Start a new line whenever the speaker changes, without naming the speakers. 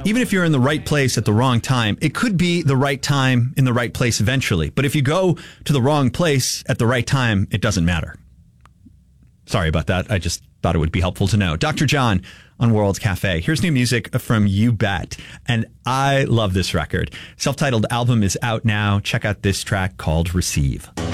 even if you're in the right place at the wrong time, it could be the right time in the right place eventually. But if you go to the wrong place at the right time, it doesn't matter. Sorry about that. I just thought it would be helpful to know. Dr. John on World Cafe. Here's new music from You Bet. And I love this record. Self-titled album is out now. Check out this track called Receive.